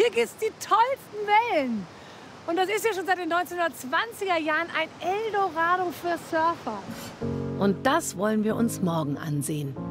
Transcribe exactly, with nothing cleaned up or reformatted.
gibt es die tollsten Wellen. Und das ist ja schon seit den neunzehnhundertzwanziger Jahren ein Eldorado für Surfer. Und das wollen wir uns morgen ansehen.